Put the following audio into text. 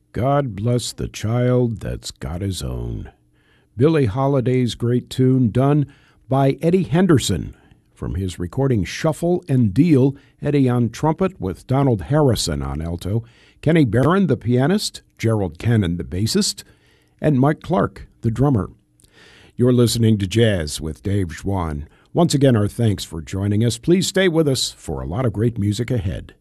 God bless the child that's got his own. Billie Holiday's great tune done by Eddie Henderson from his recording Shuffle and Deal. Eddie on trumpet with Donald Harrison on alto, Kenny Barron, the pianist, Gerald Cannon, the bassist, and Mike Clark, the drummer. You're listening to Jazz with Dave Schwann. Once again, our thanks for joining us. Please stay with us for a lot of great music ahead.